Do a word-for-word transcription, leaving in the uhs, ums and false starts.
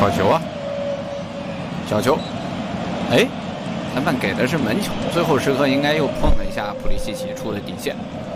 好球啊！小球，哎，裁判给的是门球，最后时刻应该又碰了一下普利西奇出的底线。